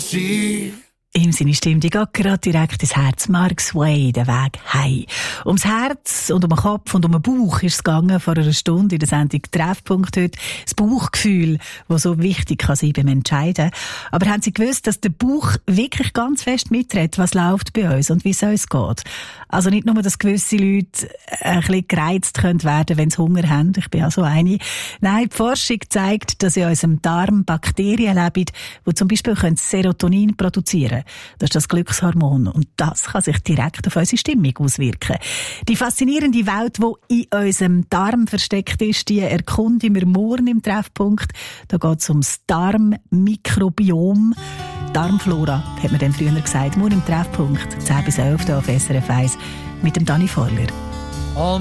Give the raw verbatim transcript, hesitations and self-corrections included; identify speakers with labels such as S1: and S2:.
S1: sie.
S2: Ihm seine Stimme, die geht gerade direkt ins Herz. Mark Sway, der Weg heim. Ums Herz und um den Kopf und um den Bauch ist es gegangen vor einer Stunde in der Sendung Treffpunkt heute. Das Bauchgefühl, das so wichtig kann sein beim Entscheiden. Aber haben Sie gewusst, dass der Bauch wirklich ganz fest mitredet, was läuft bei uns und wie es uns geht? Also nicht nur, dass gewisse Leute ein bisschen gereizt können werden, wenn sie Hunger haben. Ich bin auch so eine. Nein, die Forschung zeigt, dass in unserem Darm Bakterien leben, die zum Beispiel Serotonin produzieren können. Das ist das Glückshormon und das kann sich direkt auf unsere Stimmung auswirken. Die faszinierende Welt, die in unserem Darm versteckt ist, die erkunden wir morgen im Treffpunkt. Da geht es ums Darmmikrobiom. Darmflora, hat man dann früher gesagt. Morgen im Treffpunkt, zehn bis elf auf S R F eins mit dem Dani Vorler.